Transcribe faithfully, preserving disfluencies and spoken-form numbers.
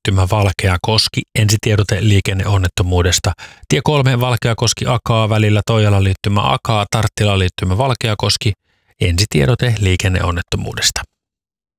liittymä Valkeakoski, ensitiedote liikenneonnettomuudesta. Tie kolme Valkeakoski Akaa välillä Toijala liittymä Akaa, Tarttila liittymä Valkeakoski, ensitiedote liikenneonnettomuudesta.